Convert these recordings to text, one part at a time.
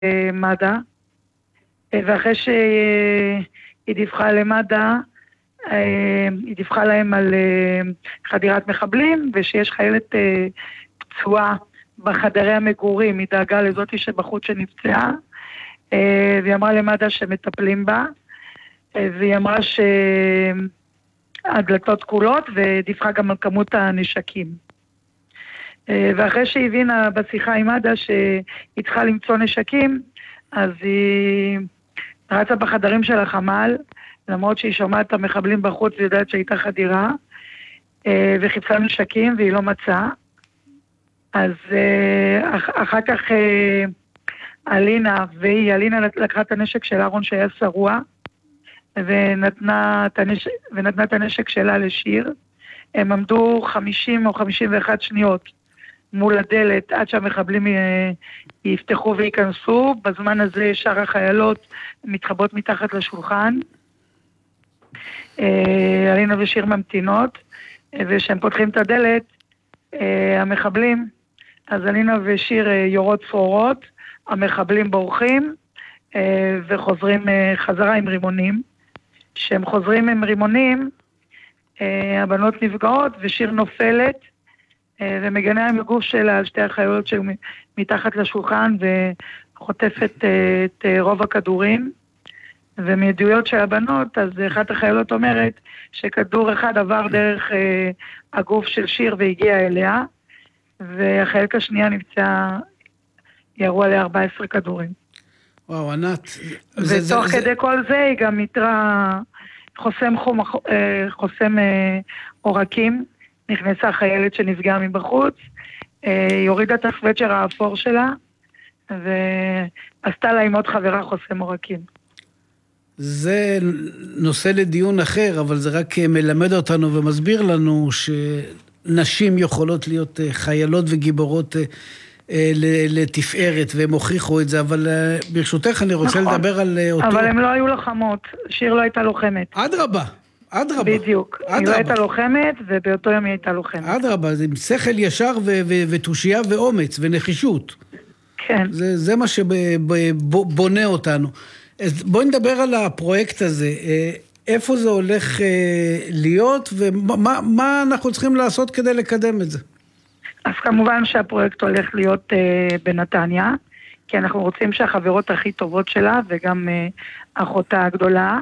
למד"א, ואחרי שהיא דיווחה למד"א, היא דיווחה להם על חדירת מחבלים, ושיש חיילת פצועה בחדרי המגורים, היא דאגה לזאתי שבחוץ שנפצעה, והיא אמרה למד"א שמטפלים בה, והיא אמרה שהדלתות כחולות, ודיווחה גם על כמות הנשקים. ואחרי שהיא הבינה בשיחה עם מד"א שהיא צריכה למצוא נשקים, אז היא רצה בחדרים של החמ"ל, למרות שהיא שומעת את המחבלים בחוץ ויודעת שהייתה חדירה, וחיפשה נשקים והיא לא מצאה. אז אחר כך אלינה לקחה את הנשק של אהרון שהיה שרוע, ונתנה את הנשק שלה לשיר. הם עמדו 50 או 51 שניות מול הדלת עד שהמחבלים יפתחו וייכנסו. בזמן הזה שאר החיילות מתחבות מתחת לשולחן. אלינה ושיר ממתינות, ושהם פותחים את הדלת, המחבלים, אז אלינה ושיר יורות צרורות, המחבלים בורחים וחוזרים חזרה עם רימונים. כשהם חוזרים עם רימונים, הבנות נפגעות ושיר נופלת, ומגנה עם הגוף שלה על שתי החיילות שהיו מתחת לשולחן, וחוטפת את רוב הכדורים. ומעדויות של הבנות, אז אחת החיילות אומרת שכדור אחד עבר דרך הגוף של שיר והגיע אליה, והחיילת השנייה נפצעה, ירו עליה 14 כדורים. וואו, ענת. ותוך כדי כל זה היא גם יתרה חוסם עורקים, נכנסה חיילת שנפגעה מבחוץ, היא הורידה את הסוויצ'ר האפור שלה, ועשתה לה עם עוד חברה חוסם עורקים. זה נושא לדיון אחר, אבל זה רק מלמד אותנו ומסביר לנו שנשים יכולות להיות חיילות וגיבורות לתפארת, והם הוכיחו את זה, אבל ברשותך אני רוצה לדבר על אותו... אבל הם לא היו לוחמות, שיר לא הייתה לוחמת. אדרבה. בדיוק, היא לא הייתה לוחמת, ובאותו יום היא הייתה לוחמת. אדרבה, זה עם שכל ישר ותושייה ואומץ ונחישות. כן. זה מה שבונה אותנו. אז בואי נדבר על הפרויקט הזה, איפה זה הולך להיות, ומה אנחנו צריכים לעשות כדי לקדם את זה? אז כמובן שהפרויקט הולך להיות בנתניה, כי אנחנו רוצים שהחברות הכי טובות שלה, וגם אחותה הגדולה,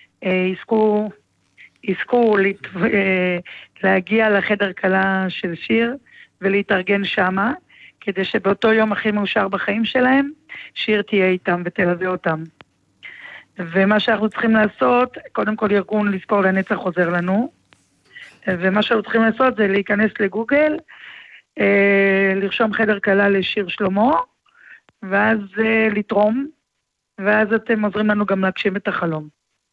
יזכו להגיע לחדר קלה של שיר, ולהתארגן שמה, כדי שבאותו יום הכי מאושר בחיים שלהם, שיר תהיה איתם ותלווה אותם. ומה שאנחנו צריכים לעשות, קודם כל ארגון לזכור לנצח חוזר לנו, ומה שאנחנו צריכים לעשות זה להיכנס לגוגל, לרשום חדר קלה לשיר שלמה, ואז לתרום, ואז אתם עוזרים לנו גם להגשים את החלום.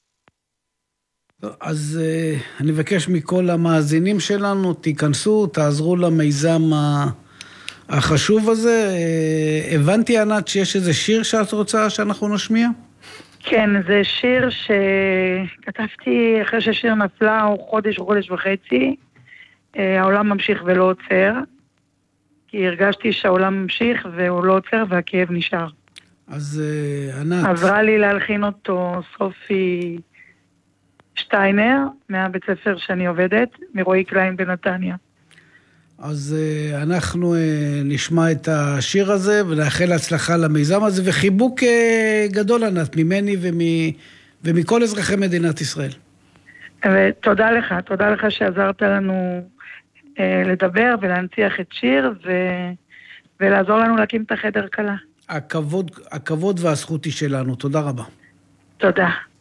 אז אני מבקש מכל המאזינים שלנו, תיכנסו, תעזרו למיזם החשוב הזה. הבנתי, ענת, שיש איזה שיר שאת רוצה שאנחנו נשמיע? כן, זה שיר שכתבתי אחרי ששיר נפלה, הוא חודש וחצי. העולם ממשיך ולא עוצר, כי הרגשתי שהעולם ממשיך והוא לא עוצר והכאב נשאר. אז ענת... עזרה לי להלחין אותו סופי שטיינר, מהבית ספר שאני עובדת, מרועי קליין בנתניה. אז אנחנו נשמע את השיר הזה, ולאחל הצלחה למיזם הזה, וחיבוק גדול, ענת, ממני ומכל אזרחי מדינת ישראל. ותודה לך שעזרת לנו לדבר ולהנציח את שיר, ולעזור לנו להקים את החדר קלה. הכבוד והזכות היא שלנו, תודה רבה. תודה.